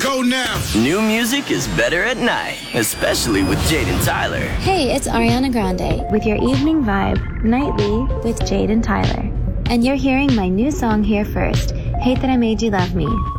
go now. New music is better at night, especially with Jade and Tyler. Hey, it's Ariana Grande with your evening vibe, nightly with Jade and Tyler. And you're hearing my new song here first, Hate That I Made You Love Me.